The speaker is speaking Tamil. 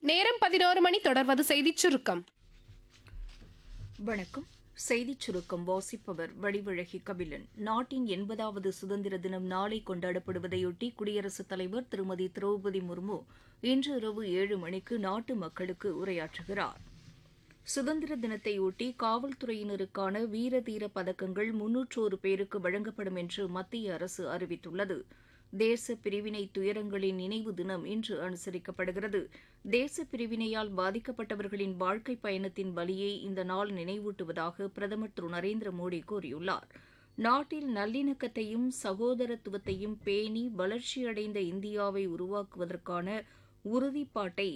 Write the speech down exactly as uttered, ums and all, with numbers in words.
நேரம் பதினோரு மணி தொடர்வது செய்திச் சுருக்கம். வணக்கம். செய்திச் சுருக்கம் வாசிப்பவர் வடிவழகி கபிலன். நாட்டின் எண்பதாவது சுதந்திர தினம் நாளை கொண்டாடப்படுவதையொட்டி குடியரசுத் தலைவர் திருமதி திரௌபதி முர்மு இன்று இரவு ஏழு மணிக்கு நாட்டு மக்களுக்கு உரையாற்றுகிறார். சுதந்திர தினத்தையொட்டி காவல்துறையினருக்கான வீர தீர பதக்கங்கள் முன்னூற்றோரு பேருக்கு வழங்கப்படும் என்று மத்திய அரசு அறிவித்துள்ளது. தேச பிரிவினை துயரங்களின் நினைவு தினம் இன்று அனுசரிக்கப்படுகிறது. தேச பிரிவினையால் பாதிக்கப்பட்டவர்களின் வாழ்க்கை பயணத்தின் வலியை இந்த நாள் நினைவூட்டுவதாக பிரதமர் திரு நரேந்திர மோடி கூறியுள்ளார். நாட்டில் நல்லிணக்கத்தையும் சகோதரத்துவத்தையும் பேணி வளர்ச்சியடைந்த இந்தியாவை உருவாக்குவதற்கான உறுதிப்பாட்டை